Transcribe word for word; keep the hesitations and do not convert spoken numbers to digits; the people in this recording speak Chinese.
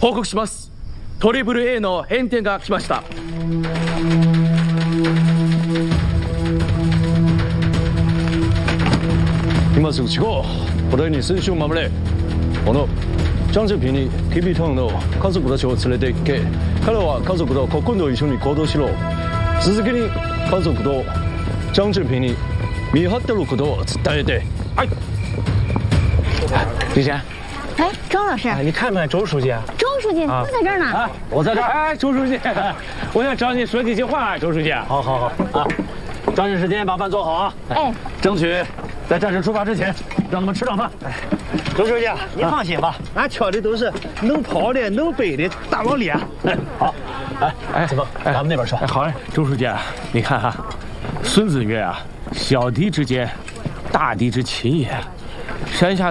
報告します。トリプル A の返点が来ました。 今すぐ近う、これに選手を守れ。この張志平にキビトンの家族たちを連れて行け。彼は家族と今度一緒に行動しろ。続きに家族と張志平に見張ってることを伝えて。 哎，李贤。 哎，周老师， 哎，你看没，周书记？ 周书记， 啊、 他在这儿呢。 啊，我在这儿。哎，周书记，我想找你说几句话，周书记。好好好啊，抓紧时间把饭做好啊。 哎， 争取在战士出发之前让他们吃上饭。哎，周书记，你放心吧，俺挑的都是能跑的、能背的大老脸。哎，好，哎哎，子峰，咱们那边说。哎，好嘞，周书记，你看哈，孙子曰啊，小敌之坚，大敌之擒也。山下。